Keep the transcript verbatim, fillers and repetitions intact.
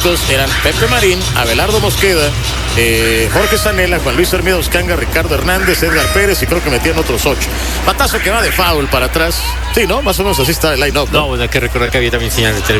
técnicos eran Pepe Marín, Abelardo Mosqueda, eh, Jorge Zanella, Juan Luis Hermida Oscanga, Ricardo Hernández, Edgar Pérez y creo que metían otros ocho. Patazo que va de foul para atrás. Sí, ¿no? Más o menos así está el line-up, ¿no? No, bueno, hay que recordar que había también señal de televisión.